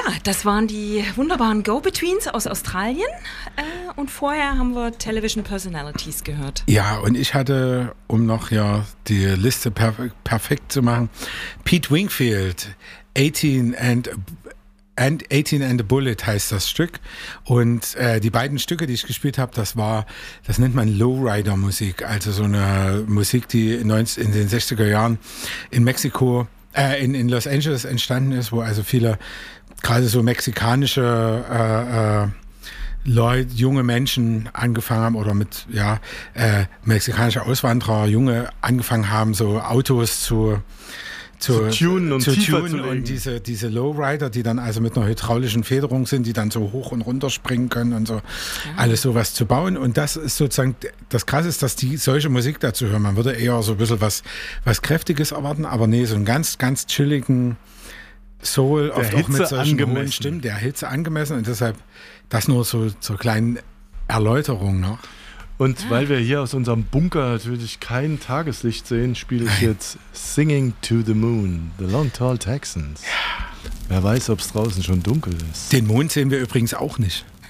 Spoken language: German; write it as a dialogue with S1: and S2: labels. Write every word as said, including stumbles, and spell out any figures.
S1: Ja, das waren die wunderbaren Go-Betweens aus Australien äh, und vorher haben wir Television Personalities gehört.
S2: Ja, und ich hatte, um noch ja die Liste perf- perfekt zu machen, Pete Wingfield, achtzehn and And achtzehn and a Bullet heißt das Stück. Und äh, die beiden Stücke, die ich gespielt habe, das war, das nennt man Lowrider-Musik, also so eine Musik, die in, neunzig, in den sechziger Jahren in Mexiko, äh, in, in Los Angeles entstanden ist, wo also viele, gerade so mexikanische äh, äh, Leute, junge Menschen angefangen haben oder mit, ja, äh, mexikanische Auswanderer, Junge angefangen haben, so Autos zu Zu,
S3: zu tunen und
S2: zu
S3: tiefer
S2: tunen
S3: zu legen.
S2: Und diese, diese Lowrider, die dann also mit einer hydraulischen Federung sind, die dann so hoch und runter springen können und so, ja. Alles sowas zu bauen. Und das ist sozusagen, das Krasse ist, dass die solche Musik dazu hören. Man würde eher so ein bisschen was, was Kräftiges erwarten, aber nee, so einen ganz, ganz chilligen Soul,
S3: der
S2: oft
S3: Hitze
S2: auch mit solchen
S3: angemessen.
S2: hohen Stimmen, der Hitze angemessen und deshalb das nur so zur kleinen Erläuterung noch.
S3: Und ah. weil wir hier aus unserem Bunker natürlich kein Tageslicht sehen, spiele ich jetzt Singing to the Moon, The Long Tall Texans. Ja. Wer weiß, ob es draußen schon dunkel ist.
S2: Den Mond sehen wir übrigens auch nicht.